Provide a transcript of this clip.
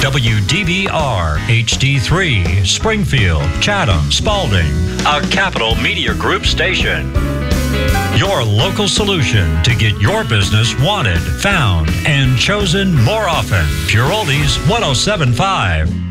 WDBR HD3, Springfield, Chatham, Spalding, a Capital Media Group station. Your local solution to get your business wanted, found, and chosen more often. Pure Oldies 107.5.